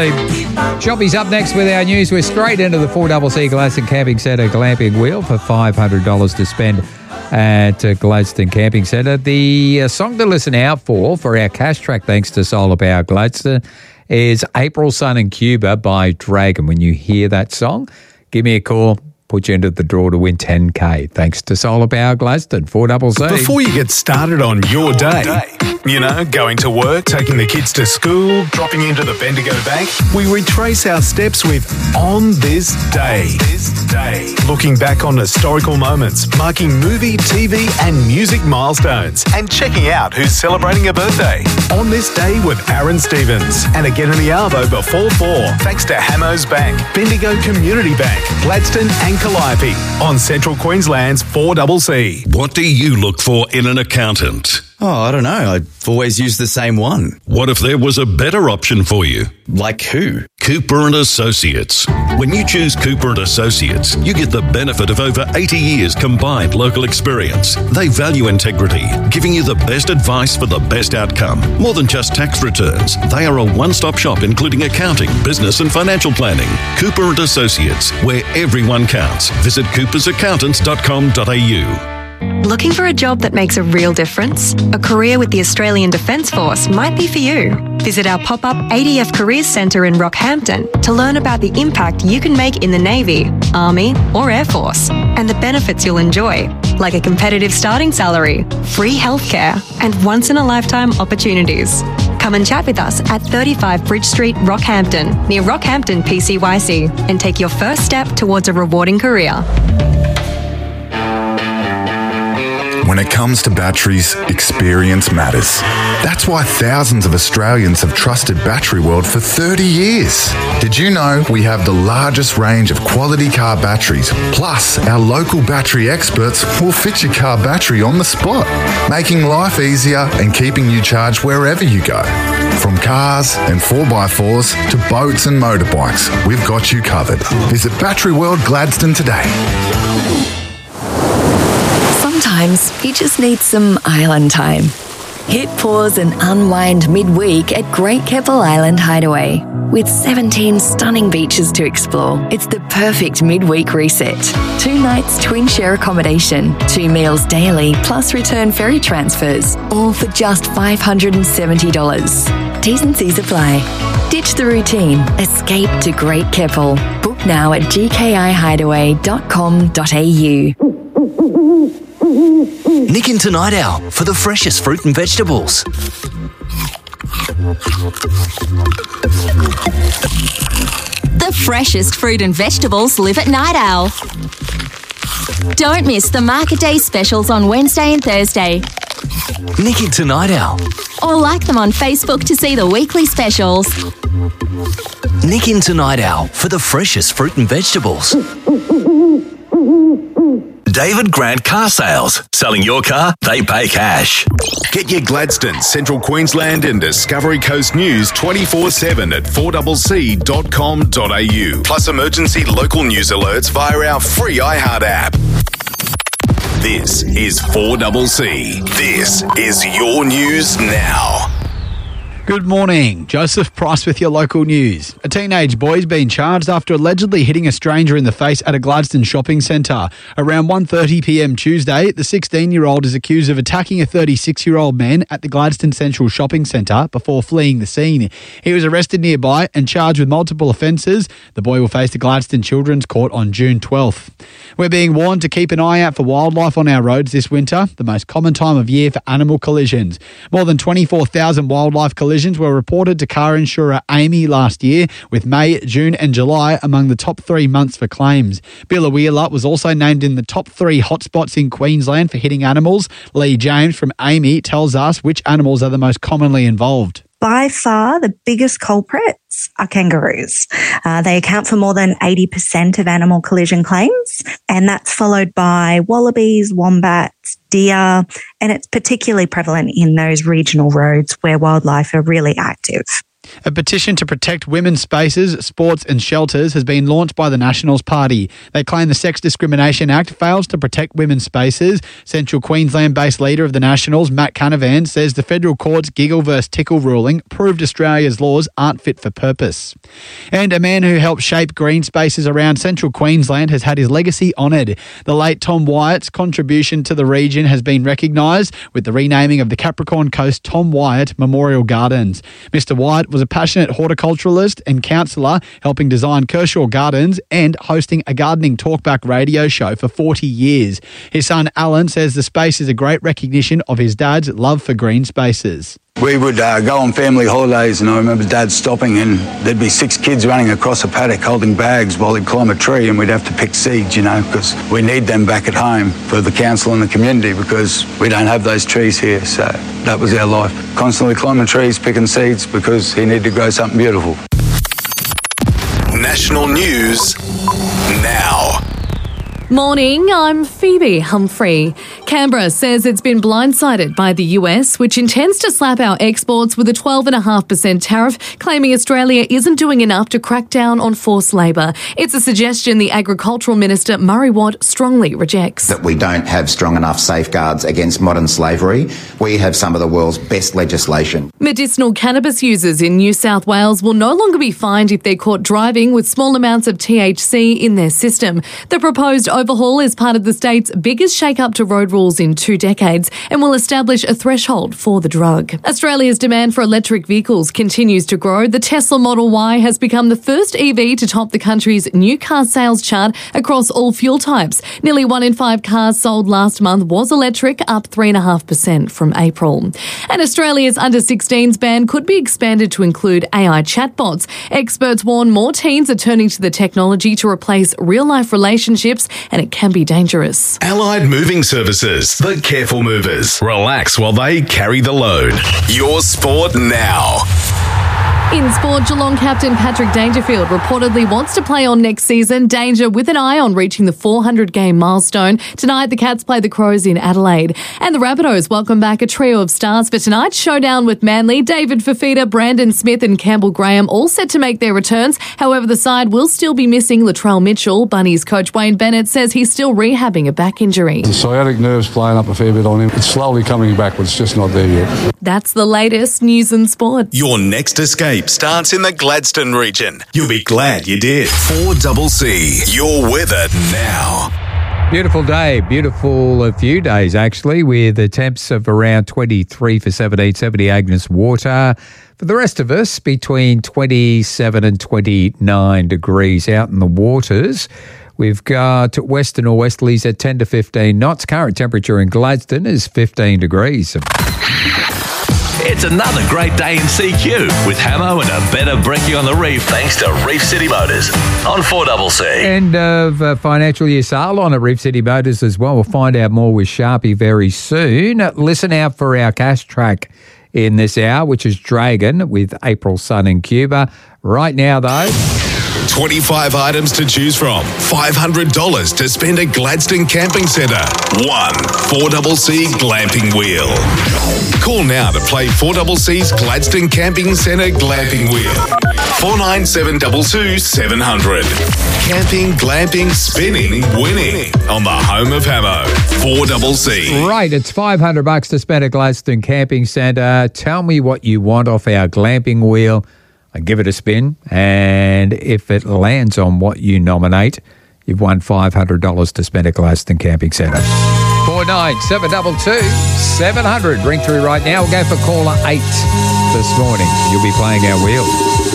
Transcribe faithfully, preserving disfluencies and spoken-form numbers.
Shoppy's up next with our news. We're straight into the four C C Gladstone Camping Centre glamping wheel for five hundred dollars to spend at uh, Gladstone Camping Centre. The uh, song to listen out for, for our cash track, thanks to Solar Power Gladstone, is April Sun in Cuba by Dragon. When you hear that song, give me a call. Put you into the draw to win ten K. Thanks to Solar Power Gladstone, four C C. Before you get started on your day, you know, going to work, taking the kids to school, dropping into the Bendigo Bank, we retrace our steps with On This Day. This day. Looking back on historical moments, marking movie, T V and music milestones, and checking out who's celebrating a birthday. On This Day with Aaron Stevens. And again in the Arvo before four, thanks to Hamos Bank, Bendigo Community Bank, Gladstone and Calliope on Central Queensland's four C C. What do you look for in an accountant? Oh, I don't know. I've always used the same one. What if there was a better option for you? Like who? Cooper and Associates. When you choose Cooper and Associates, you get the benefit of over eighty years combined local experience. They value integrity, giving you the best advice for the best outcome. More than just tax returns, they are a one-stop shop including accounting, business and financial planning. Cooper and Associates, where everyone counts. Visit coopers accountants dot com dot a u. Looking for a job that makes a real difference? A career with the Australian Defence Force might be for you. Visit our pop-up A D F Careers Centre in Rockhampton to learn about the impact you can make in the Navy, Army or Air Force and the benefits you'll enjoy, like a competitive starting salary, free healthcare and once-in-a-lifetime opportunities. Come and chat with us at thirty-five Bridge Street, Rockhampton, near Rockhampton P C Y C, and take your first step towards a rewarding career. When it comes to batteries, experience matters. That's why thousands of Australians have trusted Battery World for thirty years. Did you know we have the largest range of quality car batteries? Plus, our local battery experts will fit your car battery on the spot, making life easier and keeping you charged wherever you go. From cars and four by fours to boats and motorbikes, we've got you covered. Visit Battery World Gladstone today. Sometimes you just need some island time. Hit pause and unwind midweek at Great Keppel Island Hideaway. With seventeen stunning beaches to explore, it's the perfect midweek reset. Two nights twin share accommodation, two meals daily, plus return ferry transfers, all for just five hundred seventy dollars. T's and C's apply. Ditch the routine. Escape to Great Keppel. Book now at g k i hideaway dot com dot a u. Nick into Night Owl for the freshest fruit and vegetables. The freshest fruit and vegetables live at Night Owl. Don't miss the Market Day specials on Wednesday and Thursday. Nick into Night Owl. Or like them on Facebook to see the weekly specials. Nick into Night Owl for the freshest fruit and vegetables. David Grant Car Sales. Selling your car, they pay cash. Get your Gladstone, Central Queensland and Discovery Coast news twenty-four seven at four c c dot com dot a u. Plus emergency local news alerts via our free iHeart app. This is four C C. This is your news now. Good morning. Joseph Price with your local news. A teenage boy's been charged after allegedly hitting a stranger in the face at a Gladstone shopping centre. Around one thirty p m Tuesday, the sixteen-year-old is accused of attacking a thirty-six-year-old man at the Gladstone Central shopping centre before fleeing the scene. He was arrested nearby and charged with multiple offences. The boy will face the Gladstone Children's Court on June twelfth. We're being warned to keep an eye out for wildlife on our roads this winter, the most common time of year for animal collisions. More than twenty-four thousand wildlife collisions were reported to car insurer Amy last year, with May, June and July among the top three months for claims. Biloela was also named in the top three hotspots in Queensland for hitting animals. Lee James from Amy tells us which animals are the most commonly involved. By far, the biggest culprits are kangaroos. Uh, they account for more than eighty percent of animal collision claims, and that's followed by wallabies, wombats, deer, and it's particularly prevalent in those regional roads where wildlife are really active. A petition to protect women's spaces, sports and shelters has been launched by the Nationals Party. They claim the Sex Discrimination Act fails to protect women's spaces. Central Queensland-based leader of the Nationals, Matt Canavan, says the federal court's giggle versus tickle ruling proved Australia's laws aren't fit for purpose. And a man who helped shape green spaces around central Queensland has had his legacy honoured. The late Tom Wyatt's contribution to the region has been recognised with the renaming of the Capricorn Coast Tom Wyatt Memorial Gardens. Mister Wyatt was a passionate horticulturalist and counsellor, helping design Kershaw Gardens and hosting a gardening talkback radio show for forty years. His son Alan says the space is a great recognition of his dad's love for green spaces. We would uh, go on family holidays, and I remember Dad stopping, and there'd be six kids running across a paddock holding bags while he'd climb a tree, and we'd have to pick seeds, you know, because we need them back at home for the council and the community, because we don't have those trees here. So that was our life. Constantly climbing trees, picking seeds, because he needed to grow something beautiful. National news now. Morning, I'm Phoebe Humphrey. Canberra says it's been blindsided by the U S, which intends to slap our exports with a twelve point five percent tariff, claiming Australia isn't doing enough to crack down on forced labour. It's a suggestion the Agricultural Minister Murray Watt strongly rejects. That we don't have strong enough safeguards against modern slavery. We have some of the world's best legislation. Medicinal cannabis users in New South Wales will no longer be fined if they're caught driving with small amounts of T H C in their system. The proposed overhaul is part of the state's biggest shake-up to road rules in two decades and will establish a threshold for the drug. Australia's demand for electric vehicles continues to grow. The Tesla Model Y has become the first E V to top the country's new car sales chart across all fuel types. Nearly one in five cars sold last month was electric, up three point five percent from April. And Australia's under sixteens ban could be expanded to include A I chatbots. Experts warn more teens are turning to the technology to replace real-life relationships, and it can be dangerous. Allied Moving Services, the careful movers. Relax while they carry the load. Your sport now. In sport, Geelong captain Patrick Dangerfield reportedly wants to play on next season. Danger with an eye on reaching the four hundred game milestone. Tonight, the Cats play the Crows in Adelaide. And the Rabbitohs welcome back a trio of stars for tonight's showdown with Manly. David Fifita, Brandon Smith and Campbell Graham all set to make their returns. However, the side will still be missing Latrell Mitchell. Bunnies coach Wayne Bennett says he's still rehabbing a back injury. The sciatic nerve's playing up a fair bit on him. It's slowly coming back, but it's just not there yet. That's the latest news and sport. Your next escape starts in the Gladstone region. You'll be glad you did. four C C, your weather now. Beautiful day, beautiful a few days actually, with the temps of around twenty-three for seventeen, seventy Agnes Water. For the rest of us, between twenty-seven and twenty-nine degrees out in the waters. We've got western or westerlies at ten to fifteen knots. Current temperature in Gladstone is fifteen degrees. It's another great day in C Q with Hamo and a better brekkie on the reef thanks to Reef City Motors on four C C. End of uh, financial year sale on at Reef City Motors as well. We'll find out more with Sharpie very soon. Listen out for our cash track in this hour, which is Dragon with April Sun in Cuba. Right now, though, twenty-five items to choose from. five hundred dollars to spend at Gladstone Camping Centre. One four C C Glamping Wheel. Call now to play four C C's Gladstone Camping Centre Glamping Wheel. four nine seven two two seven hundred. Camping, glamping, spinning, winning on the home of Hamo. four C C. Right, it's five hundred bucks to spend at Gladstone Camping Centre. Tell me what you want off our glamping wheel. I give it a spin, and if it lands on what you nominate, you've won five hundred dollars to spend at Gladstone Camping Centre. four nine seven two two seven hundred. Ring through right now. We'll go for caller eight this morning. You'll be playing our wheel.